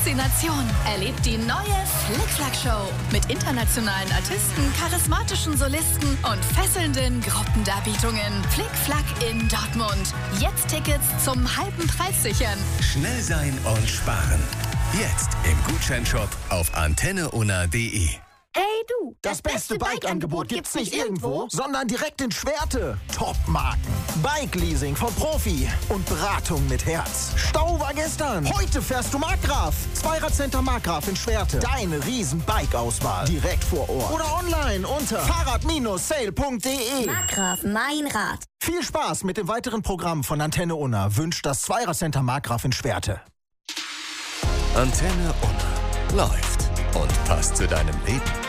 Faszination. Erlebt die neue Flick-Flack-Show mit internationalen Artisten, charismatischen Solisten und fesselnden Gruppendarbietungen. Flick-Flack in Dortmund. Jetzt Tickets zum halben Preis sichern. Schnell sein und sparen. Jetzt im Gutscheinshop auf antenneunna.de. Ey du, Das beste Bike-Angebot gibt's nicht irgendwo, sondern direkt in Schwerte. Top-Marken. Bike-Leasing vom Profi und Beratung mit Herz. Stau war gestern. Heute fährst du Markgraf. Zweiradcenter Markgraf in Schwerte. Deine riesen Bike-Auswahl. Direkt vor Ort. Oder online unter fahrrad-sale.de. Markgraf, mein Rad. Viel Spaß mit dem weiteren Programm von Antenne Unna wünscht das Zweiradcenter Markgraf in Schwerte. Antenne Unna läuft und passt zu deinem Leben.